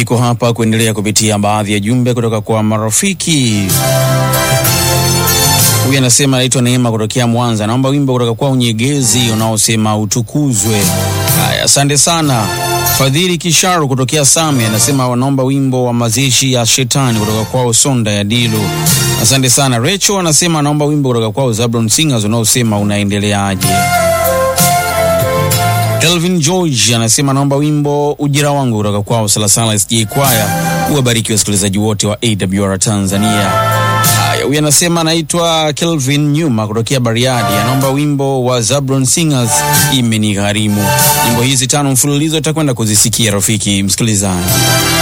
niko hapa kuendelea kupitia baadhi ya jumbe kutoka kwa marafiki. Huyu anasema anaitwa Neema kutokea Mwanza. Naomba wimbo kutoka kwa Unyegezi unaosema utukuzwe. Haya, asante sana. Fadhili Kisharu kutokea Same anasema wanaomba wimbo wa mazishi ya shetani kutoka kwa Sonda ya Dilu. Asante sana. Recho anasema anaomba wimbo kutoka kwa Zablon Singers unaosema unaendeleaje. Elvin George anasema naomba wimbo ujira wangu kutoka kwa Salasala SJ Choir. Uwabariki wasikilizaji wote wa AWR Tanzania. Haya, huyu anasema anaitwa Kelvin Nyuma kutokea Bariadi. Anaomba wimbo wa Zablon Singers Imenigharimu. Nyimbo hizi 5 mfululizo utakwenda kuzisikia rafiki msikilizaji.